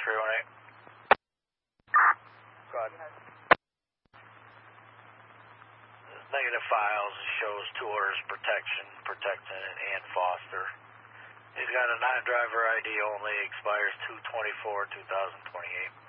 318. Go ahead. Negative files shows 2 orders protection, Protectant and Foster. He's got a non-driver ID only, expires 2/24/2028.